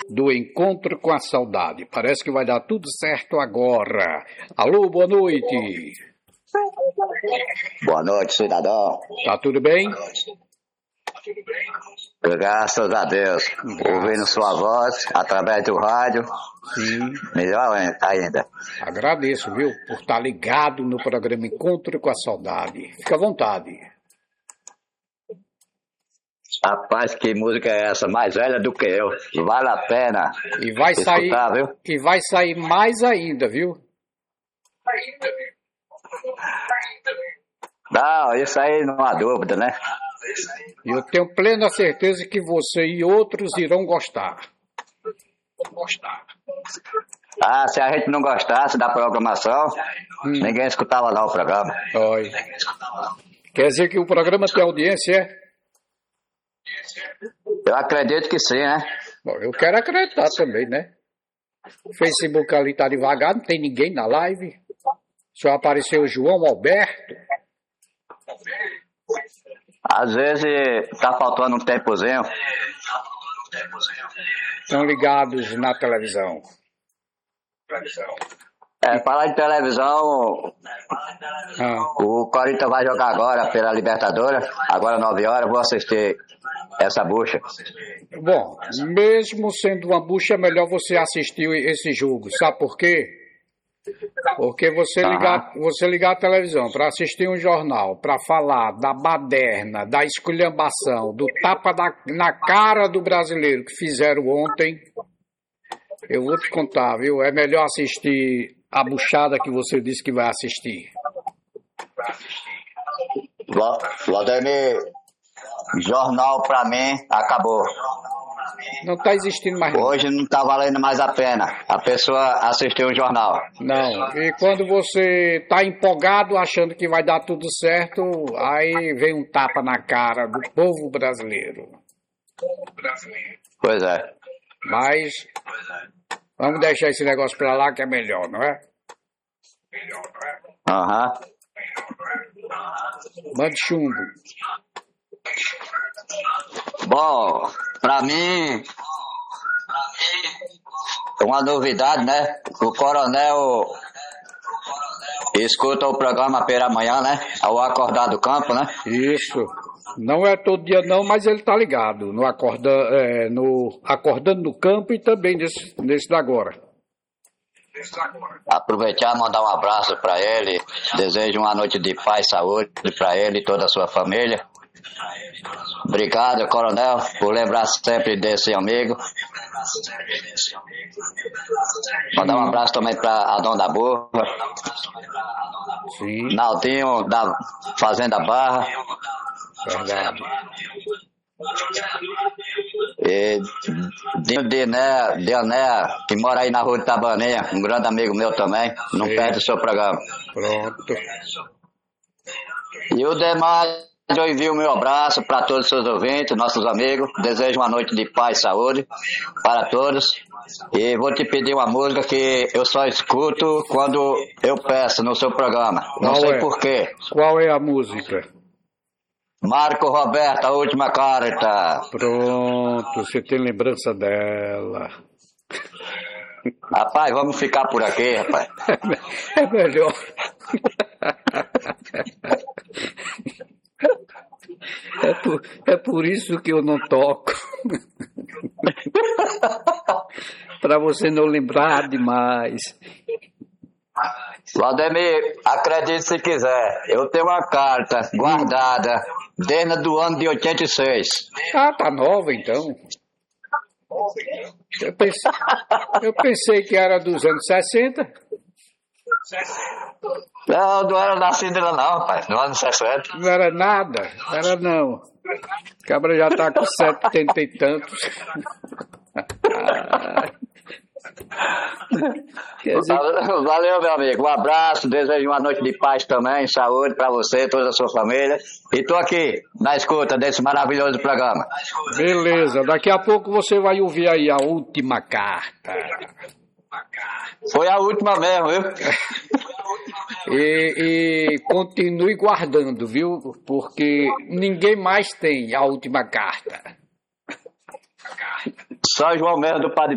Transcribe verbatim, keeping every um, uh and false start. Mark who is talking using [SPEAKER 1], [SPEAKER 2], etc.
[SPEAKER 1] do Encontro com a Saudade. Parece que vai dar tudo certo agora. Alô, boa noite.
[SPEAKER 2] Boa noite, cidadão.
[SPEAKER 1] Tá tudo bem?
[SPEAKER 2] Graças a Deus. Ouvindo sua voz através do rádio.
[SPEAKER 1] Sim.
[SPEAKER 2] Melhor ainda.
[SPEAKER 1] Agradeço, viu, por estar ligado no programa Encontro com a Saudade. Fica à vontade.
[SPEAKER 2] Rapaz, que música é essa? Mais velha do que eu. Vale a pena.
[SPEAKER 1] E vai sair,
[SPEAKER 2] escutar, viu?
[SPEAKER 1] E vai sair mais ainda, viu?
[SPEAKER 2] Não, isso aí não há dúvida, né?
[SPEAKER 1] E eu tenho plena certeza que você e outros irão gostar.
[SPEAKER 2] Gostar. Ah, se a gente não gostasse da programação, hum. ninguém escutava lá o programa.
[SPEAKER 1] Oi. Quer dizer que o programa tem audiência, é?
[SPEAKER 2] Eu acredito que sim, né?
[SPEAKER 1] Bom, eu quero acreditar também, né? O Facebook ali tá devagar, não tem ninguém na live. Só apareceu o João Alberto.
[SPEAKER 2] Às vezes tá faltando um tempozinho.
[SPEAKER 1] Estão ligados na televisão.
[SPEAKER 2] É, falar de televisão,
[SPEAKER 1] ah.
[SPEAKER 2] o Corinthians vai jogar agora pela Libertadores, agora nove horas, vou assistir essa bucha.
[SPEAKER 1] Bom, mesmo sendo uma bucha, é melhor você assistir esse jogo, sabe por quê? Porque você ligar, uhum. você ligar a televisão para assistir um jornal, para falar da baderna, da esculhambação, do tapa da, na cara do brasileiro que fizeram ontem, eu vou te contar, viu? É melhor assistir a buchada que você disse que vai assistir.
[SPEAKER 2] Vladimir, jornal pra mim acabou.
[SPEAKER 1] Não tá existindo mais.
[SPEAKER 2] Hoje não tá valendo mais a pena a pessoa assistir o jornal.
[SPEAKER 1] Não, e quando você tá empolgado achando que vai dar tudo certo, aí vem um tapa na cara do povo brasileiro.
[SPEAKER 2] Pois é.
[SPEAKER 1] Mas vamos deixar esse negócio pra lá que é melhor, não é?
[SPEAKER 2] Melhor, não é? Aham.
[SPEAKER 1] Mande chumbo.
[SPEAKER 2] Bom, pra mim, uma novidade, né? O coronel escuta o programa pela manhã, né? Ao acordar do campo, né?
[SPEAKER 1] Isso. Não é todo dia não, mas ele tá ligado no, acorda, é, no Acordando no Campo e também nesse, nesse da agora.
[SPEAKER 2] Aproveitar e mandar um abraço para ele. Desejo uma noite de paz e saúde para ele e toda a sua família. Obrigado, coronel, por lembrar sempre desse amigo. Mandar um abraço também para Adão da Burra.
[SPEAKER 1] Sim.
[SPEAKER 2] Naldinho da Fazenda Barra.
[SPEAKER 1] Verdade.
[SPEAKER 2] E Dinho de Ané, que mora aí na rua de Tabaninha, um grande amigo meu também. Não Sim. perde o seu programa.
[SPEAKER 1] Pronto.
[SPEAKER 2] E o demais, eu envio o meu abraço para todos os seus ouvintes, nossos amigos. Desejo uma noite de paz e saúde para todos. E vou te pedir uma música que eu só escuto quando eu peço no seu programa. Não
[SPEAKER 1] Qual
[SPEAKER 2] sei
[SPEAKER 1] é?
[SPEAKER 2] porquê.
[SPEAKER 1] Qual é a música?
[SPEAKER 2] Marco Roberto, a última carta.
[SPEAKER 1] Pronto, você tem lembrança dela.
[SPEAKER 2] Rapaz, vamos ficar por aqui, rapaz.
[SPEAKER 1] É melhor. É por, é por isso que eu não toco. Para você não lembrar demais.
[SPEAKER 2] Vladimir, acredite se quiser, eu tenho uma carta guardada desde o ano de oitenta e seis.
[SPEAKER 1] Ah, tá nova então. Eu pensei, eu pensei que era dos anos sessenta.
[SPEAKER 2] Não, não era nascido ainda não, rapaz, no ano sessenta.
[SPEAKER 1] Não era nada, não era não. O cabra já tá com setenta e tantos.
[SPEAKER 2] Dizer... Valeu, meu amigo. Um abraço, desejo uma noite de paz também, saúde para você, toda a sua família. E tô aqui na escuta desse maravilhoso programa.
[SPEAKER 1] Beleza, daqui a pouco você vai ouvir aí a última carta.
[SPEAKER 2] Foi a última mesmo, viu?
[SPEAKER 1] E, e continue guardando, viu? Porque ninguém mais tem a última carta.
[SPEAKER 2] Só João mesmo do Padre